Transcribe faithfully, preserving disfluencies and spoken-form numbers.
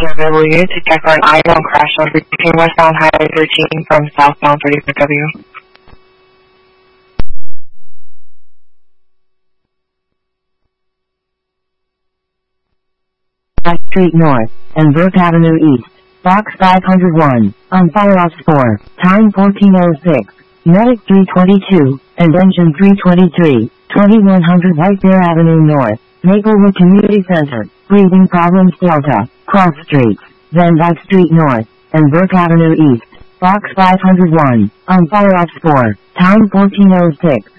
available unit to check for an item crash zone between westbound Highway thirteen from southbound thirty-five W. Street North and Burke Avenue East, Box five hundred one, on follow-ups four, time fourteen oh six, Medic three twenty-two, and Engine three twenty-three, twenty-one hundred White Bear Avenue North, Maplewood Community Center, Breathing Problems Delta, Cross Streets, Van Dyke Street North, and Burke Avenue East, Box five hundred one, on follow-ups four, time fourteen oh six.